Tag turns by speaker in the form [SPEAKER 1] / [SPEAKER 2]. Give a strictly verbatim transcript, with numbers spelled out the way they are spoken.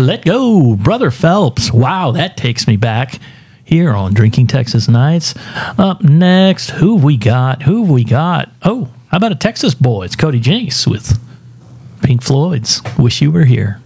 [SPEAKER 1] Let Go, Brother Phelps. Wow, that takes me back here on Drinking Texas Nights. Up next, who we got? Who we got? Oh, how about a Texas boy? It's Cody Jinks with Pink Floyd's Wish You Were Here.